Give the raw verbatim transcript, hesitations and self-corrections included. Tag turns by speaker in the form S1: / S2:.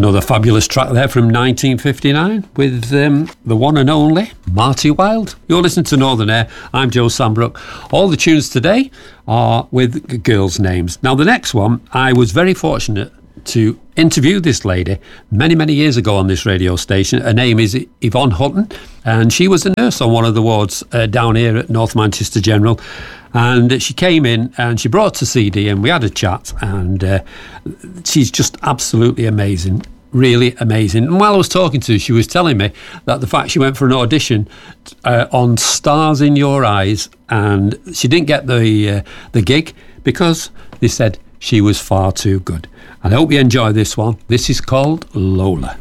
S1: Another fabulous track there from nineteen fifty-nine with um, the one and only Marty Wilde. You're listening to Northern Air. I'm Joe Sambrook. All the tunes today are with girls' names. Now, the next one, I was very fortunate to interview this lady many, many years ago on this radio station. Her name is Yvonne Hutton, and she was a nurse on one of the wards uh, down here at North Manchester General. And she came in and she brought a C D and we had a chat, and uh, she's just absolutely amazing, really amazing. And while I was talking to her, she was telling me that the fact she went for an audition uh, on Stars in Your Eyes, and she didn't get the uh, the gig because they said she was far too good. And I hope you enjoy this one. This is called Lola.